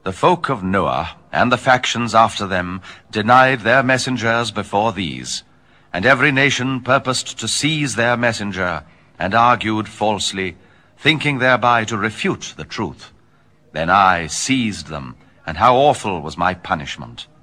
The folk of Noah, and the factions after them, denied their messengers before these, and every nation purposed to seize their messenger, and argued falsely, thinking thereby to refute the truth. Then I seized them, and how awful was my punishment!